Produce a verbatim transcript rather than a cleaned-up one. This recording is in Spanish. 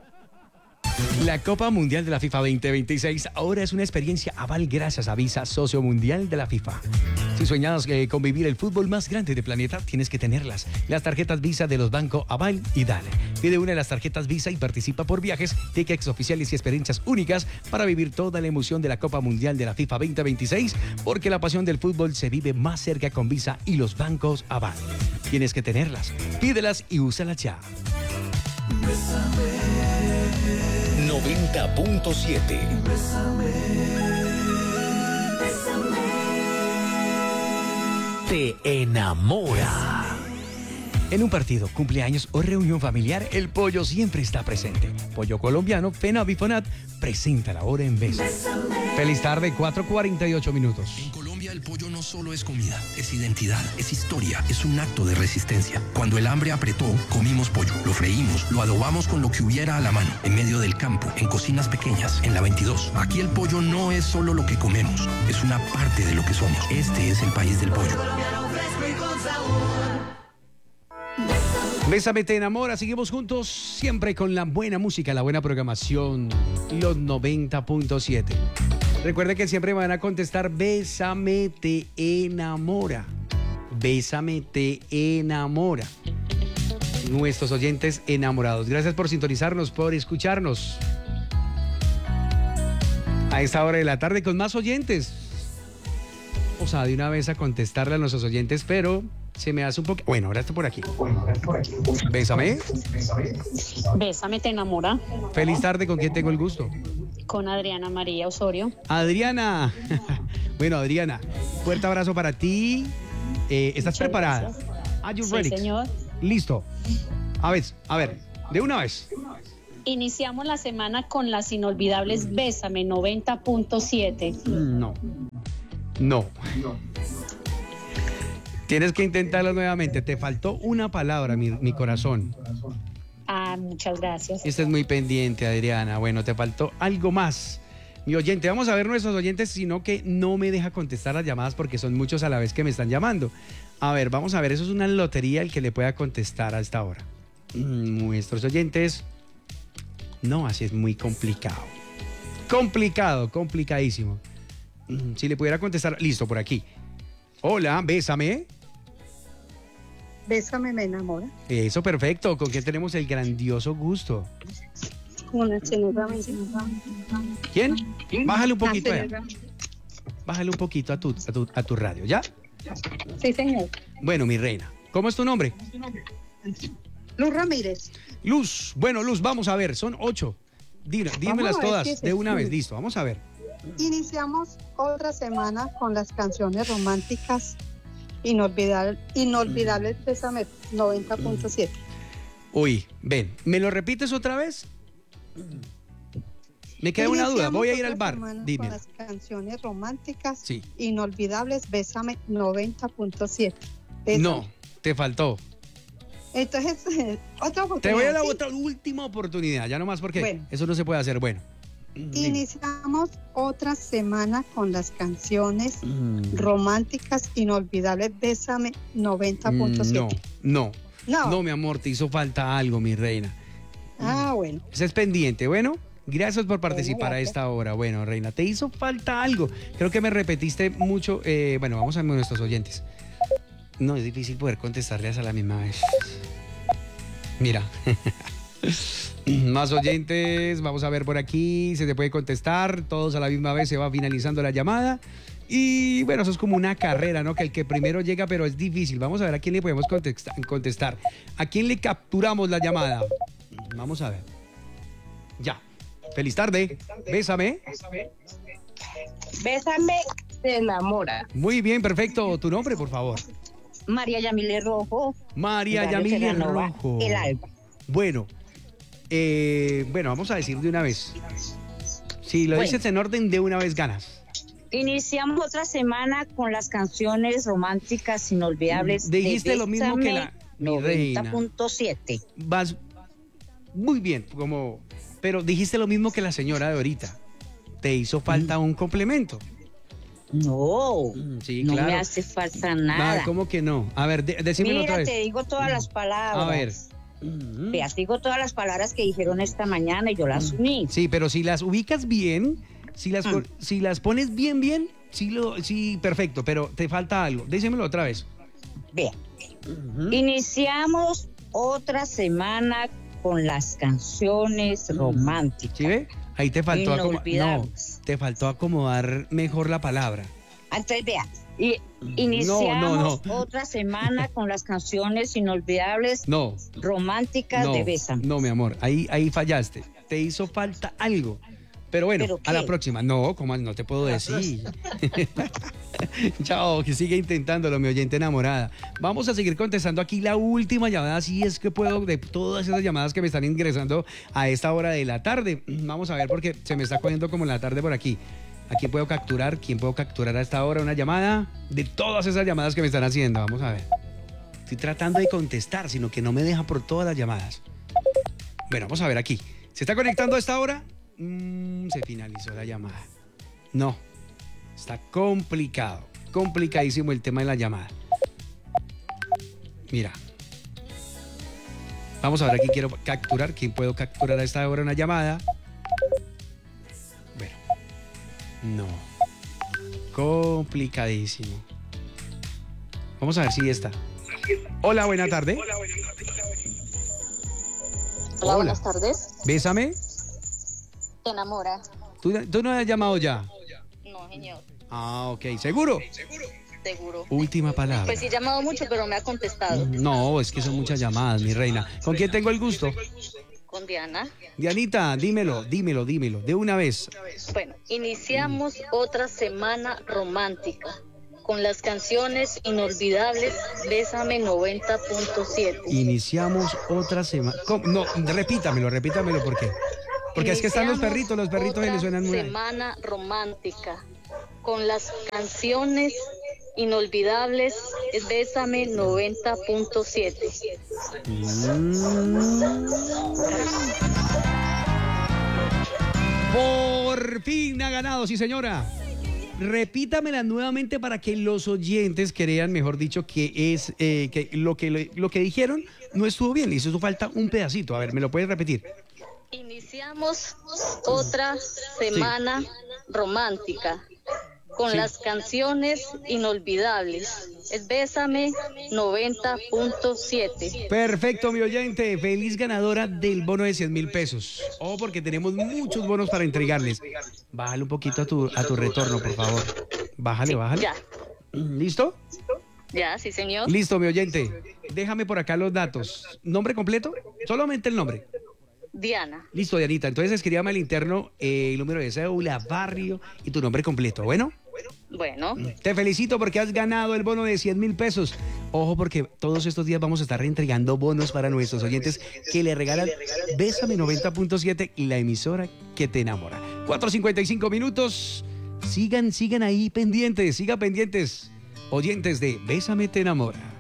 La Copa Mundial de la FIFA veinte veintiséis ahora es una experiencia Aval gracias a Visa, socio mundial de la FIFA. Si sueñas eh, con vivir el fútbol más grande del planeta, tienes que tenerlas. Las tarjetas Visa de los bancos Aval y Dale. Pide una de las tarjetas Visa y participa por viajes, tickets oficiales y experiencias únicas para vivir toda la emoción de la Copa Mundial de la FIFA veinte veintiséis, porque la pasión del fútbol se vive más cerca con Visa y los bancos Aval. Tienes que tenerlas. Pídelas y úsalas ya. noventa punto siete. Te enamora. En un partido, cumpleaños o reunión familiar, el pollo siempre está presente. Pollo colombiano, Fenavifonat, presenta la hora en besos. Feliz tarde, cuatro cuarenta y ocho minutos. En Colombia el pollo no solo es comida, es identidad, es historia, es un acto de resistencia. Cuando el hambre apretó, comimos pollo, lo freímos, lo adobamos con lo que hubiera a la mano, en medio del campo, en cocinas pequeñas, en la veintidós. Aquí el pollo no es solo lo que comemos, es una parte de lo que somos. Este es el país del pollo. Bésame, te enamora. Seguimos juntos siempre con la buena música, la buena programación, los noventa punto siete. Recuerden que siempre me van a contestar Bésame, te enamora. Bésame, te enamora. Nuestros oyentes enamorados. Gracias por sintonizarnos, por escucharnos. A esta hora de la tarde con más oyentes. O sea, de una vez a contestarle a nuestros oyentes, pero se me hace un poco... Bueno, ahora está por aquí. Bésame. Bésame, te enamora. Feliz tarde, ¿con quién tengo el gusto? Con Adriana María Osorio. Adriana. Bueno, Adriana, fuerte abrazo para ti. Eh, ¿Estás Muchas preparada? gracias. Are you Sí, ready? señor. Listo. A ver, a ver, de una vez. Iniciamos la semana con las inolvidables Bésame noventa punto siete. No. No. Tienes que intentarlo nuevamente. Te faltó una palabra, mi, mi corazón. Ah, muchas gracias. Estás muy pendiente, Adriana. Bueno, te faltó algo más. Mi oyente, vamos a ver nuestros oyentes, sino que no me deja contestar las llamadas porque son muchos a la vez que me están llamando. A ver, vamos a ver, eso es una lotería el que le pueda contestar a esta hora. Mm, Nuestros oyentes, no, así es muy complicado. Complicado, complicadísimo. Mm, Si le pudiera contestar, listo, por aquí. Hola, bésame. Bésame, me enamora. Eso, perfecto. ¿Con quién tenemos el grandioso gusto? Con la señora ¿Quién? Bájale un La poquito allá. señora. Bájale un poquito a tu, a tu, a tu radio, ¿ya? Sí, señor. Bueno, mi reina, ¿cómo es tu nombre? Luz Ramírez. Luz. Bueno, Luz, vamos a ver, son ocho. Dí- dímelas a ver todas si es de una así. vez, listo, vamos a ver. Iniciamos otra semana con las canciones románticas inolvidables, inolvidables Bésame noventa punto siete. Uy, ven, ¿me lo repites otra vez? Me queda una duda, voy a ir al bar, dime. Con las canciones románticas Sí. inolvidables Bésame noventa punto siete. No, te faltó. Entonces, otra oportunidad. Te voy a dar ¿sí? otra última oportunidad, ya nomás porque Bueno. eso no se puede hacer. Bueno. Dime. Iniciamos otra semana con las canciones Mm. románticas inolvidables Bésame noventa punto No, siete. no, No. no, mi amor, te hizo falta algo, mi reina. Ah, bueno. Ese es pendiente, bueno. Gracias por participar a gracias. esta hora. Bueno, reina, te hizo falta algo. Creo que me repetiste mucho. eh, bueno, vamos a ver nuestros oyentes. No, es difícil poder contestarles a la misma vez. Mira. Más oyentes, vamos a ver por aquí. Se te puede contestar. Todos a la misma vez, se va finalizando la llamada. Y bueno, eso es como una carrera, ¿no? Que el que primero llega, pero es difícil. Vamos a ver a quién le podemos contesta- contestar. ¿A quién le capturamos la llamada? Vamos a ver. Ya. Feliz tarde. Bésame. Bésame, se enamora. Muy bien, perfecto. Tu nombre, por favor. María Yamile Rojo. María Dario Yamile Terranova, Rojo. El Alba. Bueno, eh, bueno, vamos a decir de una vez. Si lo Bueno. dices en orden, de una vez ganas. Iniciamos otra semana con las canciones románticas inolvidables. Dijiste de lo mismo que la- mi reina. noventa punto siete. Vas muy bien, como, pero dijiste lo mismo que la señora de ahorita. Te hizo falta un complemento. No, Mm, sí, no claro. me hace falta Ah, nada. ¿cómo que no? A ver, de- decímelo Mira, otra vez. te digo todas las palabras. A ver, Vea, sigo todas las palabras que dijeron esta mañana y yo las uní. Sí, pero si las ubicas bien, si las, Mm. si las pones bien, bien, sí, lo, sí, perfecto, pero te falta algo. Dísemelo otra vez. Vea, iniciamos otra semana con las canciones románticas. ¿Sí ve? Ahí te faltó acomodar. No, Inolvidables. te faltó acomodar mejor la palabra. Entonces, vea, y iniciamos no. otra semana con las canciones inolvidables No, románticas no, de Bésame. no, mi amor, ahí, ahí fallaste. Te hizo falta algo. Pero bueno, ¿Pero a la qué? próxima. No, ¿cómo? No te puedo decir. Chao, que sigue intentándolo, mi oyente enamorada. Vamos a seguir contestando aquí la última llamada, si es que puedo, de todas esas llamadas que me están ingresando a esta hora de la tarde. Vamos a ver porque se me está cogiendo como la tarde por aquí. ¿A quién puedo capturar? ¿Quién puedo capturar a esta hora? Una llamada de todas esas llamadas que me están haciendo. Vamos a ver. Estoy tratando de contestar, sino que no me deja por todas las llamadas. Bueno, vamos a ver aquí. ¿Se está conectando a esta hora? Mm, se finalizó la llamada. No. Está complicado. Complicadísimo el tema de la llamada. Mira. Vamos a ver aquí. Quiero capturar. ¿Quién puedo capturar a esta hora una llamada? Bueno. No. Complicadísimo. Vamos a ver si está. Hola, buena tarde. Hola, buenas tardes. Bésame. Te enamora. ¿Tú, tú no has llamado ya? No, señor. Ah, ok. ¿Seguro? Seguro. Última palabra. Pues sí, he llamado mucho, pero me ha contestado. No, es que son muchas llamadas, mi reina. ¿Con quién tengo el gusto? Con Diana. Dianita, dímelo, dímelo, dímelo. De una vez. Bueno, iniciamos otra semana romántica con las canciones inolvidables Bésame noventa punto siete. Iniciamos otra semana. ¿Cómo? No, repítamelo, repítamelo, ¿por qué? Porque es que están los Iniciamos perritos, los perritos que otra le suenan muy... semana romántica con las canciones inolvidables Bésame noventa punto siete. Por fin ha ganado, sí señora. Repítamela nuevamente para que los oyentes crean, mejor dicho, que es eh, que lo que lo que dijeron no estuvo bien, le hizo falta un pedacito. A ver, ¿me lo puedes repetir? Iniciamos otra semana romántica con Sí. las canciones inolvidables Bésame noventa punto siete. Perfecto, mi oyente. Feliz ganadora del bono de cien mil pesos. Oh, porque tenemos muchos bonos para entregarles. Bájale un poquito a tu, a tu retorno, por favor. Bájale, bájale. Ya, ¿Listo? ya, sí, señor. Listo, mi oyente. Déjame por acá los datos. ¿Nombre completo? Solamente el nombre. Diana. Listo, Dianita. Entonces escríbame al interno eh, el número de cédula, barrio y tu nombre completo. ¿Bueno? Bueno, Te felicito porque has ganado el bono de cien mil pesos. Ojo, porque todos estos días vamos a estar entregando bonos para nuestros oyentes que le regalan Bésame noventa punto siete y la emisora que te enamora. cuatro cincuenta y cinco minutos. Sigan, sigan ahí pendientes, sigan pendientes. Oyentes de Bésame te enamora.